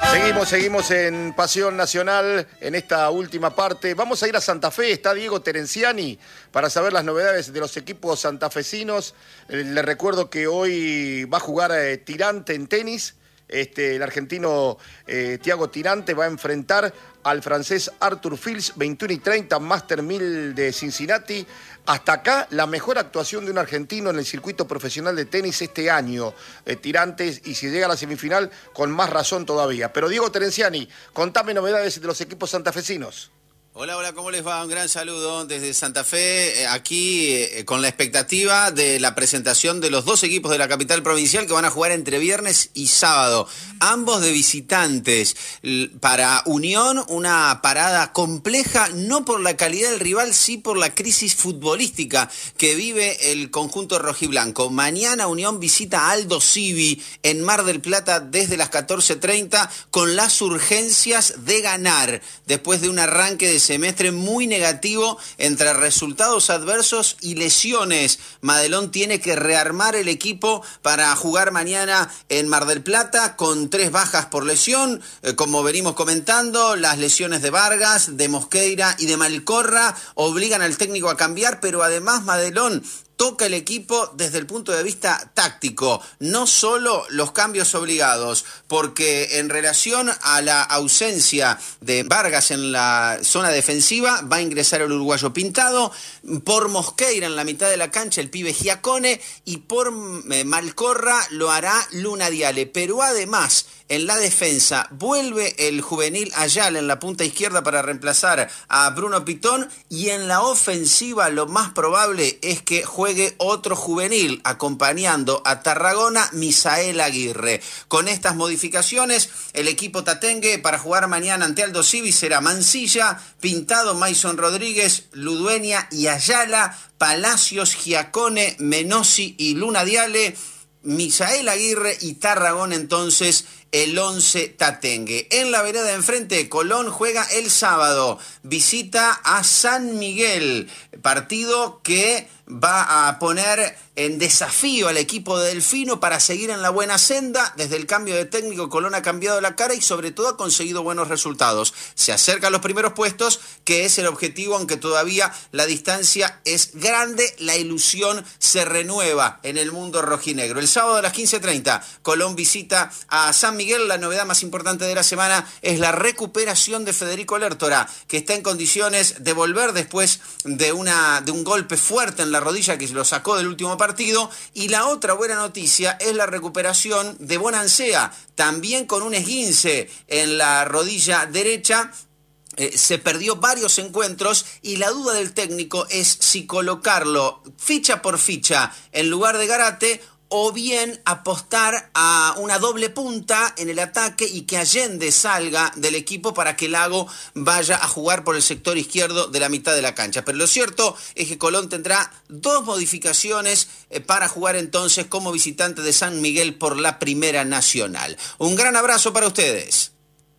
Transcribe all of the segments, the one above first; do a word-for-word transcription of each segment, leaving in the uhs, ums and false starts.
Seguimos, seguimos en Pasión Nacional en esta última parte. Vamos a ir a Santa Fe, está Diego Terenciani para saber las novedades de los equipos santafesinos. Eh, le recuerdo que hoy va a jugar eh, Tirante en tenis. Este, el argentino eh, Thiago Tirante va a enfrentar al francés Arthur Fils, veintiuno y treinta, Master mil de Cincinnati. Hasta acá, la mejor actuación de un argentino en el circuito profesional de tenis este año, eh, Tirantes, y si llega a la semifinal, con más razón todavía. Pero Diego Terenciani, contame novedades de los equipos santafesinos. Hola, hola, ¿cómo les va? Un gran saludo desde Santa Fe, aquí eh, con la expectativa de la presentación de los dos equipos de la capital provincial que van a jugar entre viernes y sábado, ambos de visitantes. Para Unión, una parada compleja, no por la calidad del rival, sí por la crisis futbolística que vive el conjunto rojiblanco. Mañana Unión visita a Aldo Civi en Mar del Plata desde las catorce treinta con las urgencias de ganar, después de un arranque de semestre muy negativo entre resultados adversos y lesiones. Madelón tiene que rearmar el equipo para jugar mañana en Mar del Plata con tres bajas por lesión, eh, como venimos comentando, las lesiones de Vargas, de Mosqueira y de Malcorra obligan al técnico a cambiar, pero además Madelón toca el equipo desde el punto de vista táctico, no solo los cambios obligados, porque en relación a la ausencia de Vargas en la zona defensiva, va a ingresar el uruguayo Pintado, por Mosqueira en la mitad de la cancha el pibe Giacone, y por eh, Malcorra lo hará Luna Diale, pero además en la defensa vuelve el juvenil Ayala en la punta izquierda para reemplazar a Bruno Pitón, y en la ofensiva lo más probable es que juegue otro juvenil acompañando a Tarragona, Misael Aguirre. Con estas modificaciones, el equipo tatengue para jugar mañana ante Aldo Civi será Mancilla, Pintado, Mason Rodríguez, Ludueña y Ayala, Palacios, Giacone, Menossi y Luna Diale, Misael Aguirre y Tarragona entonces el once tatengue. En la vereda de enfrente, Colón juega el sábado, visita a San Miguel, partido que va a poner en desafío al equipo de Delfino para seguir en la buena senda. Desde el cambio de técnico, Colón ha cambiado la cara y sobre todo ha conseguido buenos resultados. Se acerca a los primeros puestos, que es el objetivo, aunque todavía la distancia es grande. La ilusión se renueva en el mundo rojinegro. El sábado a las quince treinta, Colón visita a San Miguel. La novedad más importante de la semana es la recuperación de Federico Lertora, que está en condiciones de volver después de, una, de un golpe fuerte en la rodilla que se lo sacó del último partido. Y la otra buena noticia es la recuperación de Bonancea, también con un esguince en la rodilla derecha. Eh, se perdió varios encuentros y la duda del técnico es si colocarlo ficha por ficha en lugar de Garate, o bien apostar a una doble punta en el ataque y que Allende salga del equipo para que Lago vaya a jugar por el sector izquierdo de la mitad de la cancha. Pero lo cierto es que Colón tendrá dos modificaciones eh, para jugar entonces como visitante de San Miguel por la Primera Nacional. Un gran abrazo para ustedes.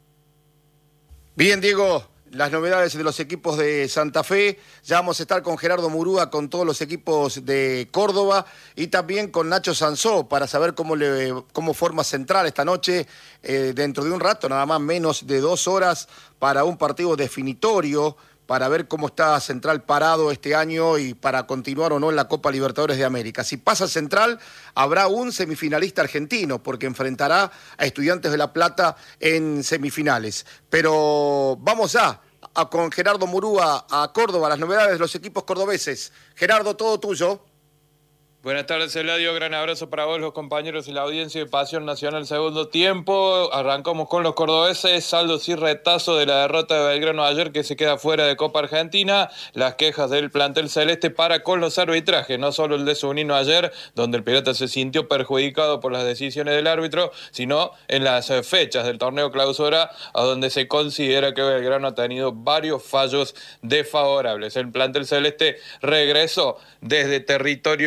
Bien, Diego, las novedades de los equipos de Santa Fe. Ya vamos a estar con Gerardo Murúa, con todos los equipos de Córdoba, y también con Nacho Sansó para saber cómo, le, cómo forma Central esta noche, eh, dentro de un rato, nada más menos de dos horas, para un partido definitorio, para ver cómo está Central parado este año y para continuar o no en la Copa Libertadores de América. Si pasa Central, habrá un semifinalista argentino, porque enfrentará a Estudiantes de La Plata en semifinales. Pero vamos ya a, con Gerardo Murúa a Córdoba, las novedades de los equipos cordobeses. Gerardo, todo tuyo. Buenas tardes, Eladio. Gran abrazo para vos, los compañeros y la audiencia de Pasión Nacional segundo tiempo. Arrancamos con los cordobeses. Saldo y retazo de la derrota de Belgrano ayer, que se queda fuera de Copa Argentina. Las quejas del plantel celeste para con los arbitrajes. No solo el de Zunino ayer, donde el Pirata se sintió perjudicado por las decisiones del árbitro, sino en las fechas del torneo clausura, a donde se considera que Belgrano ha tenido varios fallos desfavorables. El plantel celeste regresó desde territorio punta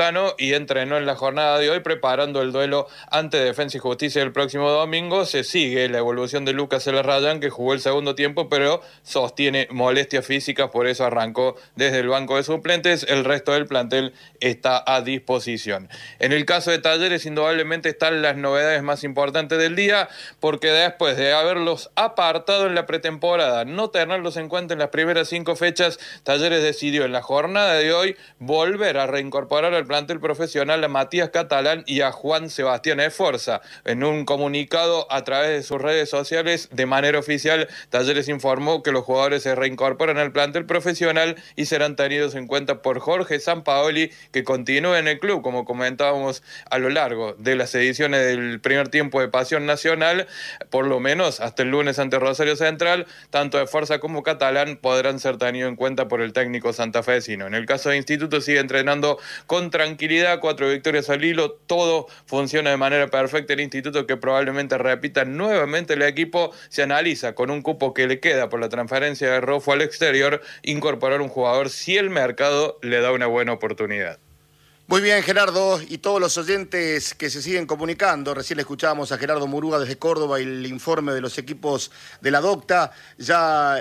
sano y entrenó en la jornada de hoy preparando el duelo ante Defensa y Justicia el próximo domingo. Se sigue la evolución de Lucas Elarrayán, que jugó el segundo tiempo, pero sostiene molestias físicas, por eso arrancó desde el banco de suplentes. El resto del plantel está a disposición. En el caso de Talleres, indudablemente están las novedades más importantes del día, porque después de haberlos apartado en la pretemporada, no tenerlos en cuenta en las primeras cinco fechas, Talleres decidió en la jornada de hoy volver a reincorporar al plantel profesional a Matías Catalán y a Juan Sebastián Esforza. En un comunicado a través de sus redes sociales, de manera oficial, Talleres informó que los jugadores se reincorporan al plantel profesional y serán tenidos en cuenta por Jorge Sampaoli, que continúa en el club, como comentábamos a lo largo de las ediciones del primer tiempo de Pasión Nacional, por lo menos hasta el lunes ante Rosario Central. Tanto Esforza como Catalán podrán ser tenidos en cuenta por el técnico santafesino. En el caso de Instituto, sigue entrenando con tranquilidad, cuatro victorias al hilo, todo funciona de manera perfecta. El Instituto, que probablemente repita nuevamente el equipo, se analiza con un cupo que le queda por la transferencia de Rofo al exterior, incorporar un jugador si el mercado le da una buena oportunidad. Muy bien, Gerardo, y todos los oyentes que se siguen comunicando. Recién escuchábamos a Gerardo Murúa desde Córdoba y el informe de los equipos de la Docta. Ya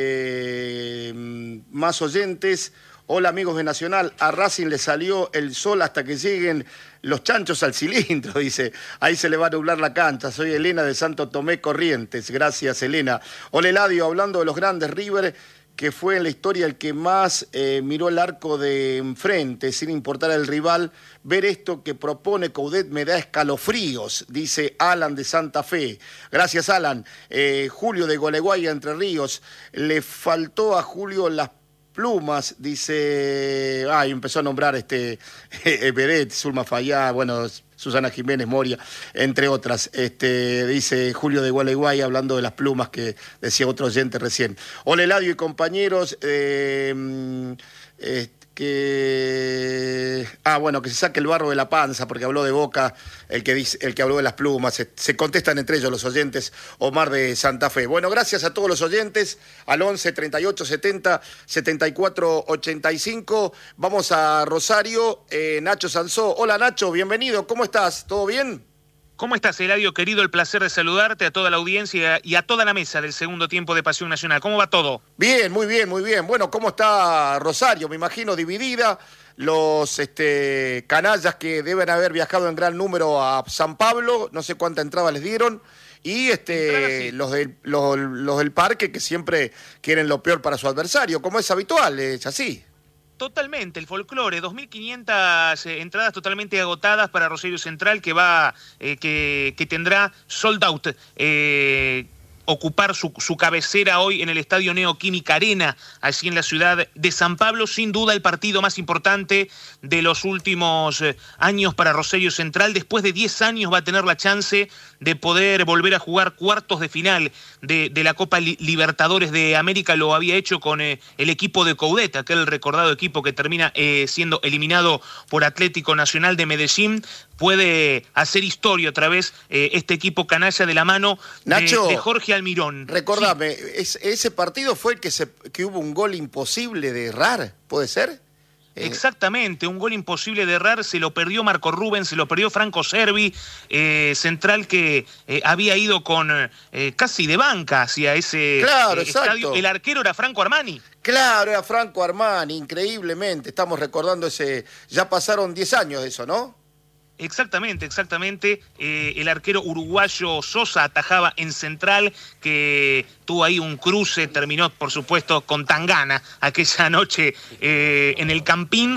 este, más oyentes. Hola, amigos de Nacional, a Racing le salió el sol hasta que lleguen los chanchos al cilindro, dice. Ahí se le va a nublar la cancha. Soy Elena de Santo Tomé, Corrientes. Gracias, Elena. Hola, Eladio, hablando de los grandes, River, que fue en la historia el que más eh, miró el arco de enfrente, sin importar el rival. Ver esto que propone Coudet me da escalofríos, dice Alan de Santa Fe. Gracias, Alan. Eh, Julio de Goleguaya, Entre Ríos. Le faltó a Julio las plumas, dice... Ah, y empezó a nombrar este Beret, Zulma Fayá, bueno... Susana Jiménez Moria, entre otras. Este, dice Julio de Gualeguay, hablando de las plumas que decía otro oyente recién. Hola, Eladio y compañeros. Eh, eh, que... Ah, bueno, que se saque el barro de la panza, porque habló de Boca, el que, dice, el que habló de las plumas. Se, se contestan entre ellos los oyentes. Omar de Santa Fe. Bueno, gracias a todos los oyentes. Al once, treinta y ocho, setenta, setenta y cuatro, ochenta y cinco. Vamos a Rosario. Eh, Nacho Sansó. Hola, Nacho, bienvenido. ¿Cómo estás? ¿Todo bien? ¿Cómo estás, Eladio, querido? El placer de saludarte, a toda la audiencia y a toda la mesa del segundo tiempo de Pasión Nacional. ¿Cómo va todo? Bien, muy bien, muy bien. Bueno, ¿cómo está Rosario? Me imagino dividida. Los este, canallas que deben haber viajado en gran número a San Pablo, no sé cuánta entrada les dieron. Y este, sí. los, del, los, los del parque, que siempre quieren lo peor para su adversario, como es habitual, es así. Totalmente, el folclore, dos mil quinientas eh, entradas totalmente agotadas para Rosario Central, que va, eh, que, que tendrá sold out, eh, ocupar su, su cabecera hoy en el Estadio Neoquímica Arena, allí en la ciudad de San Pablo. Sin duda el partido más importante de los últimos eh, años para Rosario Central. Después de diez años va a tener la chance de poder volver a jugar cuartos de final de, de la Copa Libertadores de América. Lo había hecho con eh, el equipo de Coudet, aquel recordado equipo que termina eh, siendo eliminado por Atlético Nacional de Medellín. Puede hacer historia otra vez eh, este equipo canalla de la mano de, Nacho, de Jorge Almirón. Recordame, sí. es, ese partido fue el que, se, que hubo un gol imposible de errar, ¿puede ser? Eh... Exactamente, un gol imposible de errar, se lo perdió Marco Rubens, se lo perdió Franco Cervi, eh, central que eh, había ido con eh, casi de banca hacia ese claro, eh, estadio. El arquero era Franco Armani. Claro, era Franco Armani, increíblemente, estamos recordando ese, ya pasaron diez años de eso, ¿no? Exactamente, exactamente. Eh, el arquero uruguayo Sosa atajaba en Central, que tuvo ahí un cruce, terminó, por supuesto, con Tangana aquella noche eh, en el Campín.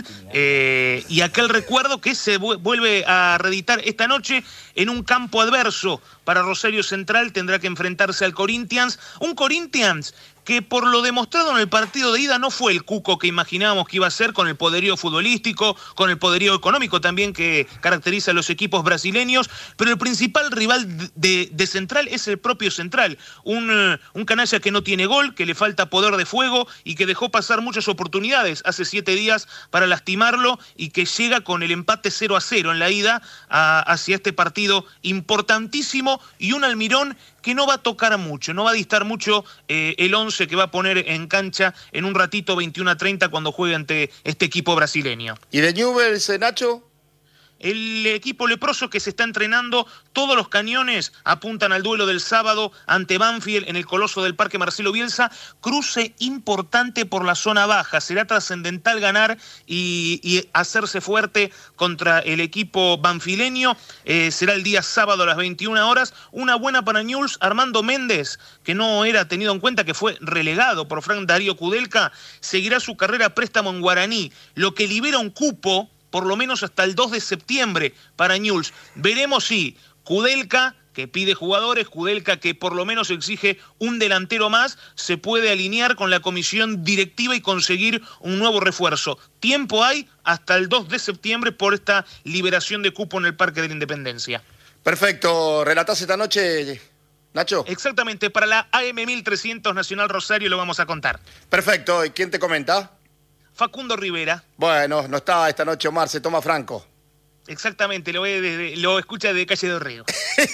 Eh, y aquel recuerdo que se vuelve a reeditar esta noche en un campo adverso para Rosario Central. Tendrá que enfrentarse al Corinthians. Un Corinthians que por lo demostrado en el partido de ida no fue el cuco que imaginábamos que iba a ser, con el poderío futbolístico, con el poderío económico también que caracteriza a los equipos brasileños, pero el principal rival de, de, de Central es el propio Central, un, un canalla que no tiene gol, que le falta poder de fuego y que dejó pasar muchas oportunidades hace siete días para lastimarlo, y que llega con el empate cero a cero en la ida a, hacia este partido importantísimo Palermo y un Almirón que no va a tocar mucho, no va a distar mucho eh, el once que va a poner en cancha en un ratito veintiuno a treinta cuando juegue ante este equipo brasileño. ¿Y de Newell's, Nacho? El equipo leproso que se está entrenando, todos los cañones apuntan al duelo del sábado ante Banfield en el Coloso del Parque Marcelo Bielsa. Cruce importante por la zona baja. Será trascendental ganar y, y hacerse fuerte contra el equipo banfileño. Eh, será el día sábado a las veintiuna horas. Una buena para Newell's. Armando Méndez, que no era tenido en cuenta, que fue relegado por Frank Darío Kudelka, seguirá su carrera a préstamo en Guaraní, lo que libera un cupo por lo menos hasta el dos de septiembre para Newell's. Veremos si Kudelka, que pide jugadores, Kudelka que por lo menos exige un delantero más, se puede alinear con la comisión directiva y conseguir un nuevo refuerzo. Tiempo hay hasta el dos de septiembre por esta liberación de cupo en el Parque de la Independencia. Perfecto. ¿Relatás esta noche, Nacho? Exactamente, para la A M mil trescientos Nacional Rosario lo vamos a contar. Perfecto. ¿Y quién te comenta? Facundo Rivera. Bueno, no está esta noche Omar, se toma Franco. Exactamente, lo, ve desde, lo escucha de Calle de Río.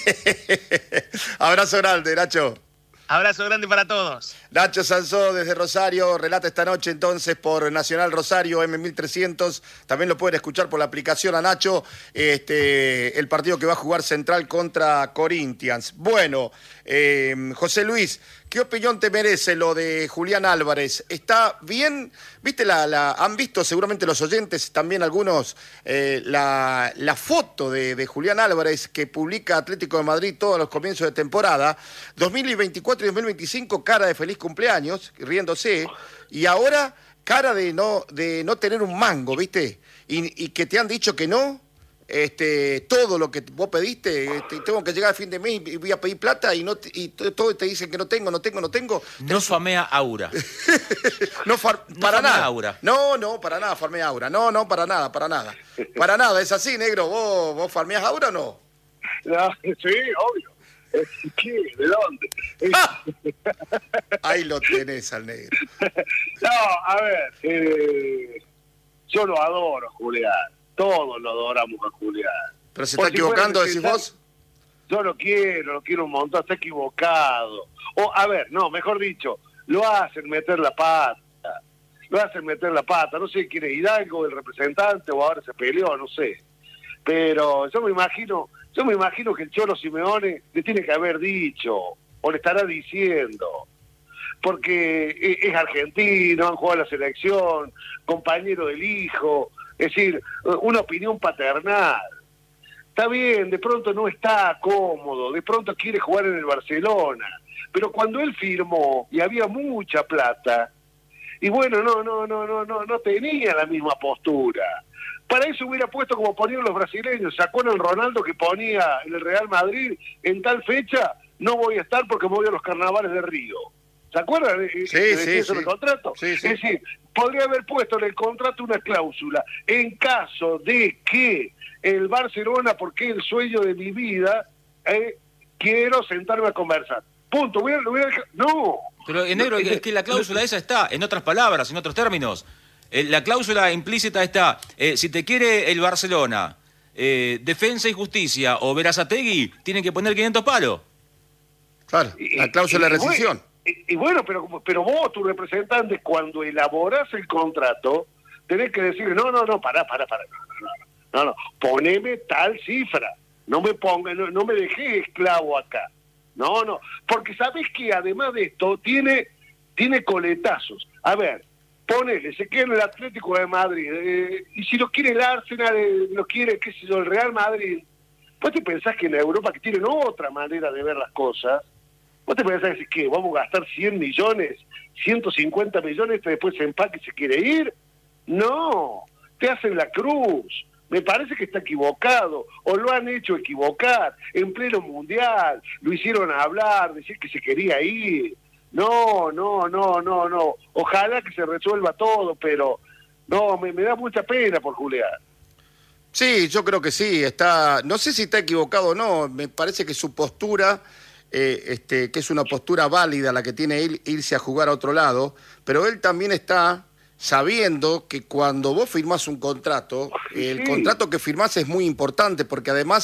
Abrazo grande, Nacho. Abrazo grande para todos. Nacho Sansó desde Rosario, relata esta noche entonces por Nacional Rosario, M mil trescientos. También lo pueden escuchar por la aplicación a Nacho, este, el partido que va a jugar Central contra Corinthians. Bueno, eh, José Luis, ¿qué opinión te merece lo de Julián Álvarez? ¿Está bien? ¿Viste la, la, han visto seguramente los oyentes, también algunos, eh, la, la foto de, de Julián Álvarez que publica Atlético de Madrid todos los comienzos de temporada, dos mil veinticuatro y dos mil veinticinco, cara de feliz cumpleaños, riéndose, y ahora cara de no, de no tener un mango, ¿viste? Y, y que te han dicho que no. Este, todo lo que vos pediste, este, tengo que llegar a fin de mes y voy a pedir plata y no te, y todo te dicen que no tengo, no tengo, no tengo. No famea Aura. no, far, no para nada. Aura. No, no, para nada farmea Aura. No, no, para nada, para nada. Para nada, es así, negro. ¿Vos, vos farmeás Aura o no? No, sí, obvio. ¿Qué? ¿De dónde? ¡Ah! Ahí lo tenés al negro. No, a ver, eh, yo lo adoro, Julián. Todos lo adoramos a Julián. ¿Pero se está equivocando, decís vos? Yo lo quiero, lo quiero un montón, está equivocado. O, a ver, no, mejor dicho, lo hacen meter la pata. Lo hacen meter la pata. No sé quién es Hidalgo, el representante, o ahora se peleó, no sé. Pero yo me imagino, yo me imagino que el Cholo Simeone le tiene que haber dicho, o le estará diciendo. Porque es argentino, han jugado a la selección, compañero del hijo. Es decir, una opinión paternal. Está bien, de pronto no está cómodo, de pronto quiere jugar en el Barcelona, pero cuando él firmó y había mucha plata, y bueno, no, no, no, no, no, no tenía la misma postura. Para eso hubiera puesto como ponían los brasileños. ¿Se acuerdan el Ronaldo que ponía en el Real Madrid en tal fecha? No voy a estar porque me voy a los carnavales de Río. ¿Se acuerdan de, sí, de sí, eso sí. del contrato? Sí, sí. Es decir, podría haber puesto en el contrato una cláusula. En caso de que el Barcelona, porque es el sueño de mi vida, eh, quiero sentarme a conversar. Punto. Voy a, voy a dejar... No. Pero, en negro, es que la cláusula esa está, en otras palabras, en otros términos. Eh, la cláusula implícita está, eh, si te quiere el Barcelona, eh, Defensa y Justicia o Berazategui, tienen que poner quinientos palos. Claro, la cláusula de rescisión. Bueno, y, y bueno, pero, pero vos, tu representante, cuando elaborás el contrato, tenés que decir, no, no, no, pará, pará, pará, no, no, no, no, no, poneme tal cifra, no me ponga, no, no me dejé esclavo acá, no, no, porque sabés que además de esto, tiene, tiene coletazos. A ver, ponele, se queda en el Atlético de Madrid, eh, y si lo quiere el Arsenal, eh, lo quiere, qué sé yo, el Real Madrid, vos te pensás que en Europa, que tienen otra manera de ver las cosas, ¿vos te pensás que vamos a gastar cien millones, ciento cincuenta millones, y después se empaque y se quiere ir? No, te hacen la cruz. Me parece que está equivocado, o lo han hecho equivocar, en pleno mundial, lo hicieron hablar, decir que se quería ir. No, no, no, no, no. Ojalá que se resuelva todo, pero no, me, me da mucha pena por Julián. Sí, yo creo que sí, está, no sé si está equivocado o no, me parece que su postura... Eh, este, que es una postura válida la que tiene él, irse a jugar a otro lado, pero él también está sabiendo que cuando vos firmás un contrato, sí, el sí. contrato que firmás es muy importante, porque además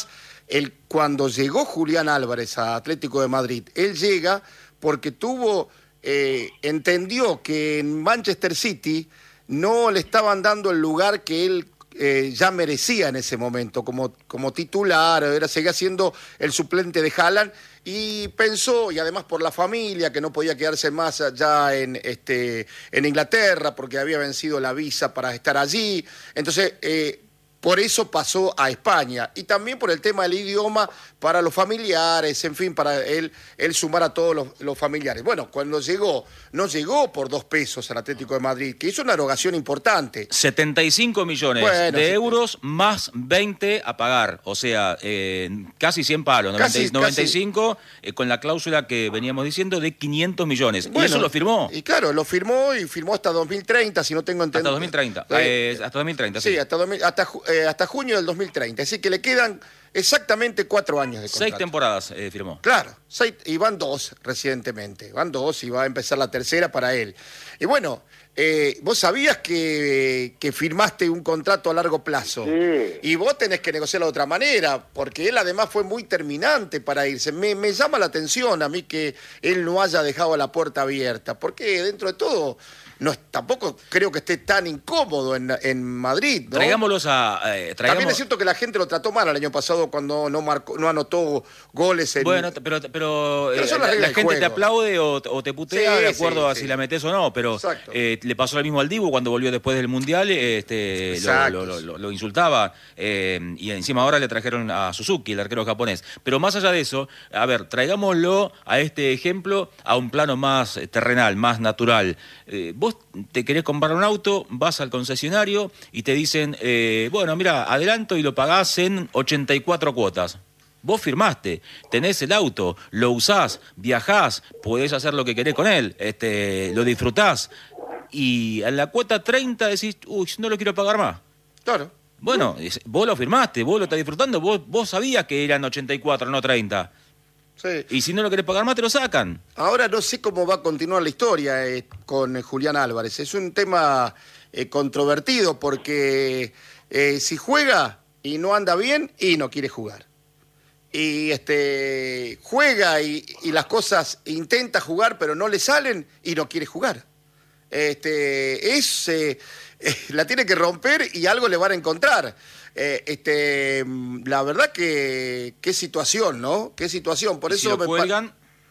el, cuando llegó Julián Álvarez a Atlético de Madrid, él llega porque tuvo, eh, entendió que en Manchester City no le estaban dando el lugar que él eh, ya merecía en ese momento, como, como titular, era, seguía siendo el suplente de Haaland, y pensó, y además por la familia, que no podía quedarse más allá en, este, en Inglaterra, porque había vencido la visa para estar allí, entonces eh, por eso pasó a España, y también por el tema del idioma para los familiares, en fin, para él, él sumar a todos los, los familiares. Bueno, cuando llegó, no llegó por dos pesos al Atlético de Madrid, que hizo una erogación importante. setenta y cinco millones Bueno, de sí. euros más veinte a pagar, o sea, eh, casi cien palos, Casi, noventa, noventa y cinco, eh, con la cláusula que veníamos diciendo de quinientos millones. Bueno, y eso lo firmó. Y claro, lo firmó y firmó hasta dos mil treinta, si no tengo entendido. Hasta dos mil treinta. Eh, Eh, hasta dos mil treinta, sí, sí. hasta, dos mil, hasta, ju- eh, hasta junio del dos mil treinta. Así que le quedan exactamente cuatro años de contrato. Seis temporadas eh, firmó. Claro, seis, y van dos recientemente, van dos y va a empezar la tercera para él. Y bueno, eh, vos sabías que, que firmaste un contrato a largo plazo, Sí. y vos tenés que negociarlo de otra manera, porque él además fue muy terminante para irse. Me, me llama la atención a mí que él no haya dejado la puerta abierta, porque dentro de todo no es- tampoco creo que esté tan incómodo en, en Madrid, ¿no? Traigámoslos a... eh, traigamos- También es cierto que la gente lo trató mal el año pasado cuando no marcó, no anotó goles en... Bueno, t- pero, pero, Pero eh, son las la, reglas la del gente te juego. aplaude o, o te putea Sí, de acuerdo sí, a sí. si la metes o no, pero Exacto. eh, le pasó lo mismo al Dibu cuando volvió después del Mundial, eh, este, lo, Exacto. lo, lo- lo insultaba, eh, y encima ahora le trajeron a Suzuki, el arquero japonés. Pero más allá de eso, a ver, traigámoslo a este ejemplo a un plano más eh, terrenal, más natural. Eh, vos te querés comprar un auto, vas al concesionario y te dicen, eh, bueno, mira, adelanto y lo pagás en ochenta y cuatro cuotas. Vos firmaste, tenés el auto, lo usás, viajás, podés hacer lo que querés con él, este, lo disfrutás. Y a la cuota treinta decís, uy, no lo quiero pagar más. Claro. Bueno, es- vos lo firmaste, vos lo estás disfrutando, vos, vos sabías que eran ochenta y cuatro, no treinta. Sí. Y si no lo querés pagar más, te lo sacan. Ahora no sé cómo va a continuar la historia eh, con eh, Julián Álvarez. Es un tema eh, controvertido porque eh, si juega y no anda bien, y no quiere jugar. Y este juega y, y las cosas intenta jugar, pero no le salen y no quiere jugar. Este, es, eh, eh, la tiene que romper y algo le van a encontrar. Eh, este, la verdad que qué situación, ¿no? Qué situación. Por Y eso si lo me pa- cuelgan,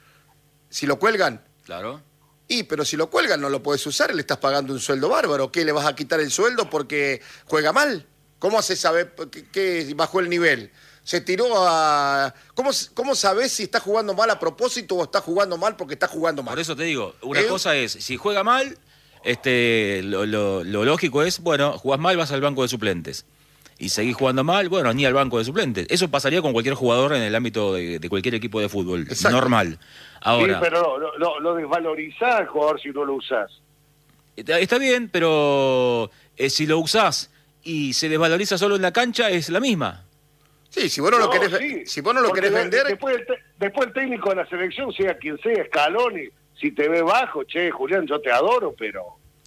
si lo cuelgan, claro. y pero si lo cuelgan no lo puedes usar, le estás pagando un sueldo bárbaro. ¿Qué, le vas a quitar el sueldo porque juega mal? ¿Cómo haces saber que, que bajó el nivel? Se tiró a... ¿Cómo, ¿Cómo sabés si está jugando mal a propósito o está jugando mal porque está jugando mal? Por eso te digo, una ¿Eh? cosa es, si juega mal, este, lo, lo- lo lógico es, bueno, jugás mal, vas al banco de suplentes. Y seguís jugando mal, bueno, ni al banco de suplentes. Eso pasaría con cualquier jugador en el ámbito de, de cualquier equipo de fútbol. Exacto. Normal. Ahora, Sí, pero lo, lo, lo desvalorizás al jugador si no lo usás. está, está bien, pero eh, si lo usás y se desvaloriza solo en la cancha, es la misma. Sí, si vos no, lo querés, sí, si vos no lo porque querés de- vender... Después el, te- después el técnico de la selección, sea quien sea, Scaloni, si te ve bajo, che, Julián, yo te adoro, pero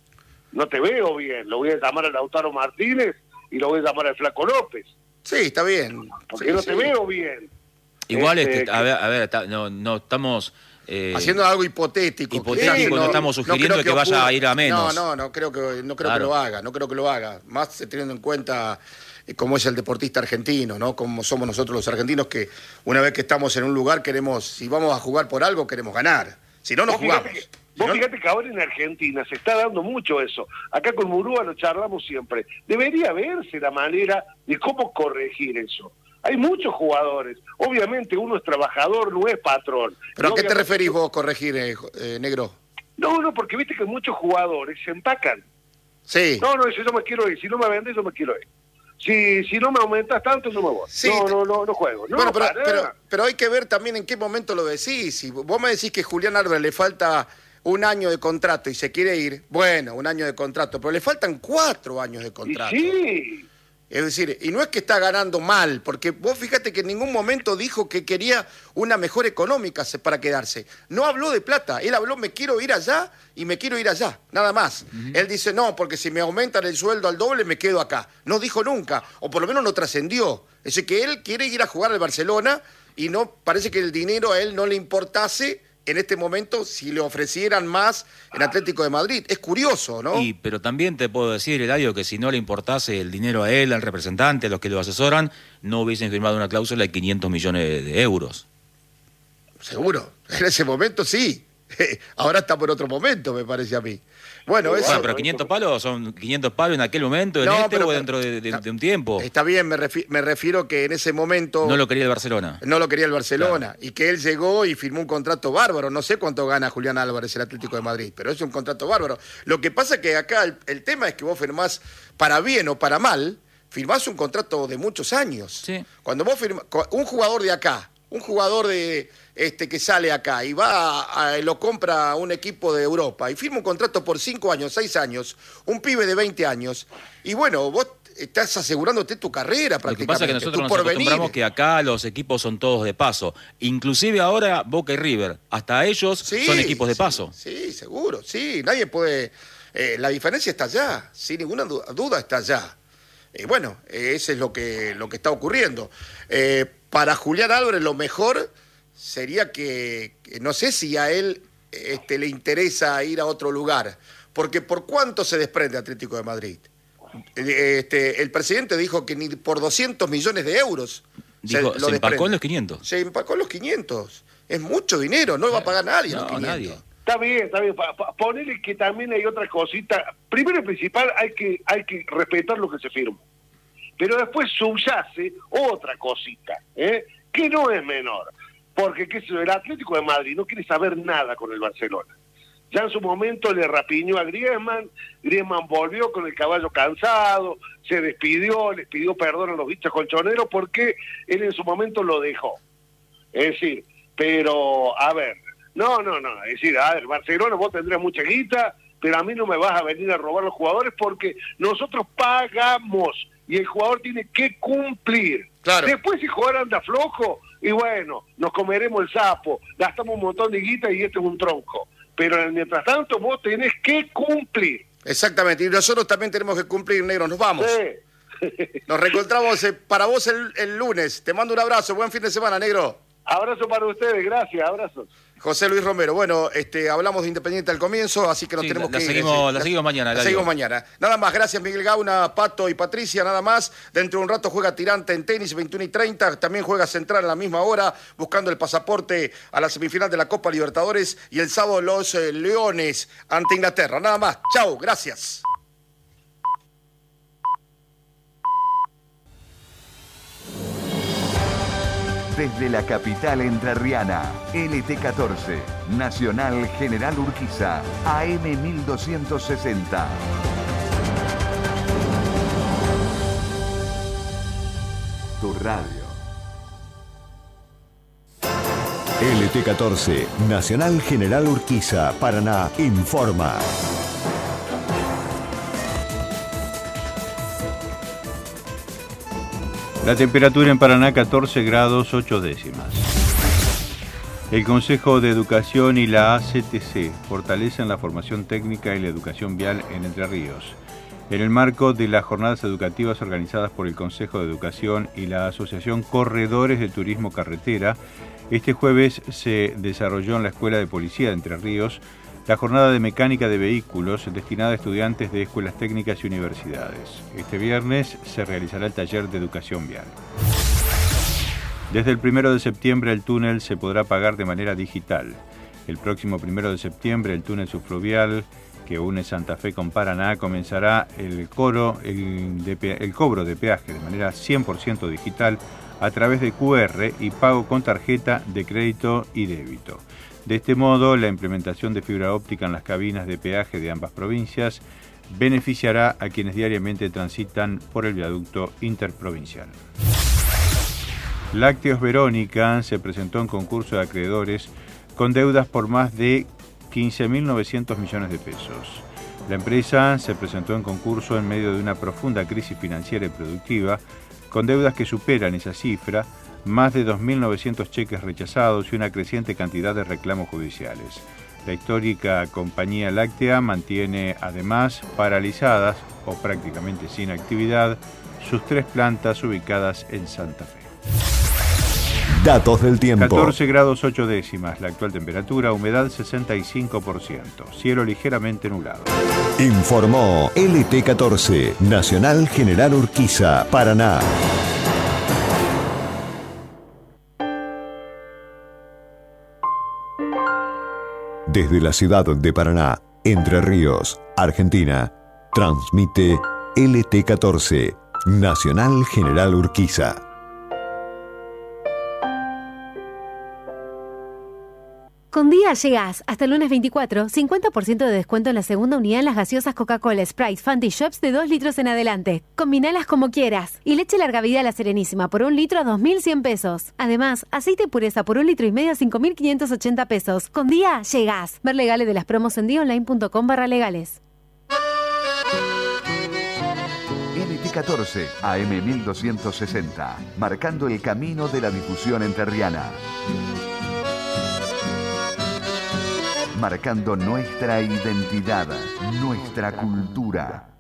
no te veo bien. Lo voy a llamar a Lautaro Martínez y lo voy a llamar al Flaco López, Sí, está bien. porque Sí, no sí. te veo bien. Igual, Este, este, a ver, a ver, está- no, no estamos... eh, Haciendo algo hipotético. hipotético, que no estamos sugiriendo creo que vaya ocurra. a ir a menos. No, no, no creo que, no creo Claro. que lo haga, no creo que lo haga. Más teniendo en cuenta eh, cómo es el deportista argentino, ¿no? Cómo somos nosotros los argentinos que una vez que estamos en un lugar queremos, si vamos a jugar por algo, queremos ganar. Si no, no Vos fíjate jugamos. que- Si Vos no- fíjate que ahora en Argentina se está dando mucho eso. Acá con Murúa lo charlamos siempre. Debería verse la manera de cómo corregir eso. Hay muchos jugadores. Obviamente uno es trabajador, no es patrón. ¿Pero Y a qué te obviamente- referís vos, corregir, eh, eh, negro? No, no, porque viste que muchos jugadores se empacan. Sí. No, no, si yo me quiero ir. Si no me vendes, yo me quiero ir. Si, si no me aumentas tanto, yo me voy. Sí, no, te- no, no, no juego. No, bueno, pero, pará. pero, pero hay que ver también en qué momento lo decís. Si vos me decís que Julián Álvarez le falta un año de contrato y se quiere ir, bueno, un año de contrato, pero le faltan cuatro años de Y contrato. sí. Es decir, y no es que está ganando mal, porque vos fíjate que en ningún momento dijo que quería una mejor económica para quedarse. No habló de plata, él habló me quiero ir allá y me quiero ir allá, nada más. Uh-huh. Él dice no, porque si me aumentan el sueldo al doble me quedo acá. No dijo nunca, o por lo menos no trascendió. Es decir, que él quiere ir a jugar al Barcelona y no parece que el dinero a él no le importase en este momento si le ofrecieran más en Atlético de Madrid. Es curioso, ¿no? Y, pero también te puedo decir, Eladio, que si no le importase el dinero a él, al representante, a los que lo asesoran, no hubiesen firmado una cláusula de quinientos millones de euros. Seguro, en ese momento sí. Ahora está por otro momento, me parece a mí. Bueno, eso... Bueno, pero quinientos palos son quinientos palos en aquel momento, en no, este pero, o dentro de, de, de un tiempo. Está bien, me, refi me refiero que en ese momento... No lo quería el Barcelona. No lo quería el Barcelona. Claro. Y que él llegó y firmó un contrato bárbaro. No sé cuánto gana Julián Álvarez, el Atlético de Madrid, pero es un contrato bárbaro. Lo que pasa es que acá el, el tema es que vos firmás, para bien o para mal, firmás un contrato de muchos años. Sí. Cuando vos firmás... Un jugador de acá, un jugador de... Este, que sale acá y va a, a, lo compra un equipo de Europa y firma un contrato por cinco años, seis años, un pibe de veinte años, y bueno, vos estás asegurándote tu carrera prácticamente. Lo que pasa es que nosotros nos acostumbramos que acá los equipos son todos de paso, inclusive ahora Boca y River, hasta ellos sí, son equipos de sí, paso. Sí, seguro, sí, nadie puede... Eh, la diferencia está allá, sin ninguna duda está allá. Eh, bueno, eh, eso es lo que, lo que está ocurriendo. Eh, para Julián Álvarez lo mejor... sería que, que no sé si a él este, le interesa ir a otro lugar, porque ¿por cuánto se desprende Atlético de Madrid? Este, el presidente dijo que ni por doscientos millones de euros dijo, se, lo se empacó en los quinientos. Se empacó en los quinientos. Es mucho dinero, no va a pagar nadie no, los quinientos. Nadie. Está bien, está bien. Pa, pa, ponele que también hay otra cosita. Primero y principal, hay que, hay que respetar lo que se firma. Pero después subyace otra cosita, ¿eh? Que no es menor. Porque qué sé yo, el Atlético de Madrid no quiere saber nada con el Barcelona. Ya en su momento le rapiñó a Griezmann, Griezmann volvió con el caballo cansado, se despidió, les pidió perdón a los bichos colchoneros porque él en su momento lo dejó. Es decir, pero, a ver, no, no, no, es decir, a ver, Barcelona vos tendrás mucha guita, pero a mí no me vas a venir a robar los jugadores porque nosotros pagamos y el jugador tiene que cumplir. Claro. Después si jugar anda flojo, y bueno, nos comeremos el sapo, gastamos un montón de guita y este es un tronco. Pero mientras tanto vos tenés que cumplir. Exactamente, y nosotros también tenemos que cumplir, negro, nos vamos. Sí. Nos reencontramos eh, para vos el, el lunes. Te mando un abrazo, buen fin de semana, negro. Abrazo para ustedes, gracias, abrazos. José Luis Romero, bueno, este, hablamos de Independiente al comienzo, así que nos sí, tenemos la, que la ir. Seguimos, la, la seguimos mañana. La seguimos mañana. Nada más, gracias Miguel Gauna, Pato y Patricia, nada más. Dentro de un rato juega Tirante en tenis, veintiuno y treinta. También juega Central a la misma hora, buscando el pasaporte a la semifinal de la Copa Libertadores. Y el sábado los eh, Leones ante Inglaterra. Nada más, chao, gracias. Desde la capital entrerriana, L T catorce, Nacional General Urquiza, A M mil doscientos sesenta. Tu radio. L T catorce, Nacional General Urquiza, Paraná, informa. La temperatura en Paraná catorce grados ocho décimas. El Consejo de Educación y la A C T C fortalecen la formación técnica y la educación vial en Entre Ríos. En el marco de las jornadas educativas organizadas por el Consejo de Educación y la Asociación Corredores de Turismo Carretera, este jueves se desarrolló en la Escuela de Policía de Entre Ríos la jornada de mecánica de vehículos destinada a estudiantes de escuelas técnicas y universidades. Este viernes se realizará el taller de educación vial. Desde el primero de septiembre el túnel se podrá pagar de manera digital. El próximo primero de septiembre el túnel subfluvial que une Santa Fe con Paraná comenzará el, coro, el, de, el cobro de peaje de manera cien por ciento digital a través de Q R y pago con tarjeta de crédito y débito. De este modo, la implementación de fibra óptica en las cabinas de peaje de ambas provincias beneficiará a quienes diariamente transitan por el viaducto interprovincial. Lácteos Verónica se presentó en concurso de acreedores con deudas por más de quince mil novecientos millones de pesos. La empresa se presentó en concurso en medio de una profunda crisis financiera y productiva, con deudas que superan esa cifra, más de dos mil novecientos cheques rechazados y una creciente cantidad de reclamos judiciales. La histórica compañía láctea mantiene además paralizadas o prácticamente sin actividad sus tres plantas ubicadas en Santa Fe. Datos del tiempo. catorce grados ocho décimas la actual temperatura, humedad sesenta y cinco por ciento, cielo ligeramente nublado. Informó L T catorce, Nacional General Urquiza, Paraná. Desde la ciudad de Paraná, Entre Ríos, Argentina, transmite L T catorce, Nacional General Urquiza. Con Día llegás hasta el lunes veinticuatro, cincuenta por ciento de descuento en la segunda unidad en las gaseosas Coca-Cola, Sprite, Fanta y Shops de dos litros en adelante. Combinalas como quieras. Y leche larga vida a la Serenísima por un litro a dos mil cien pesos. Además, aceite de pureza por un litro y medio a cinco mil quinientos ochenta pesos. Con Día llegás. Ver legales de las promos en dionline.com barra legales. L T catorce, A M mil doscientos sesenta, marcando el camino de la difusión entrerriana. Marcando nuestra identidad, nuestra cultura.